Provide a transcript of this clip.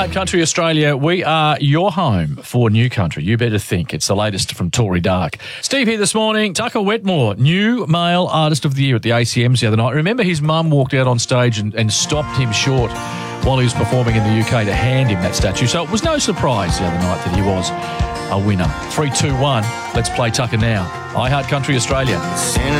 Heart Country Australia, we are your home for new country. You better think. It's the latest from Tory Dark. Steve here this morning. Tucker Wetmore, new male artist of the year at the ACMs the other night. Remember his mum walked out on stage and stopped him short while he was performing in the UK to hand him that statue. So it was no surprise the other night that he was a winner. 3, 2, 1. Let's play Tucker now. I Heart Country Australia.